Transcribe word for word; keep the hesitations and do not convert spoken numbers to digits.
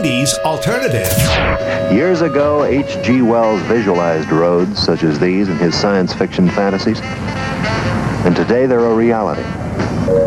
nineties alternative. Years ago, H G Wells visualized roads such as these in his science fiction fantasies, and today they're a reality.